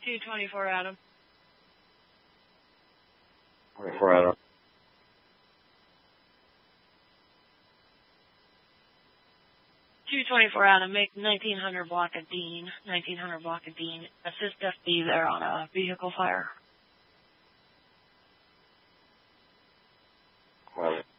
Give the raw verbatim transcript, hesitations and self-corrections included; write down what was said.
two twenty-four Adam. twenty-four Adam. two twenty-four Adam, make nineteen hundred block of Dean. nineteen hundred block of Dean. Assist F D there on a vehicle fire. Well.